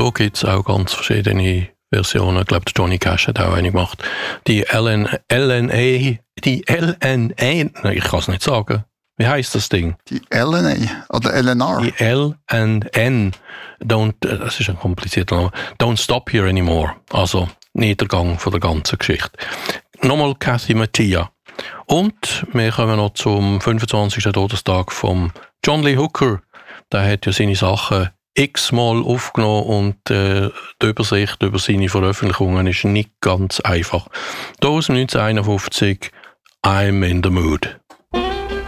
da gibt es auch ganz verschiedene Versionen. Ich glaube, der Johnny Cash hat auch eine gemacht. Die LNA, ich kann es nicht sagen. Wie heisst das Ding? Die LNA oder LNR? Die LNN. Das ist ein komplizierter Name. Don't Stop Here Anymore. Also Niedergang von der ganzen Geschichte. Nochmal Cathy Mattia. Und wir kommen noch zum 25. Todestag von John Lee Hooker. Der hat ja seine Sachen x-mal aufgenommen und die Übersicht über seine Veröffentlichungen ist nicht ganz einfach. Da aus 1951 I'm in the Mood.